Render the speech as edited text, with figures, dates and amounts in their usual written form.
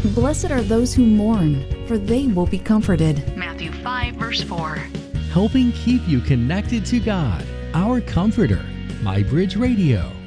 Blessed are those who mourn, for they will be comforted. Matthew 5, verse 4. Helping keep you connected to God, our Comforter. MyBridge Radio.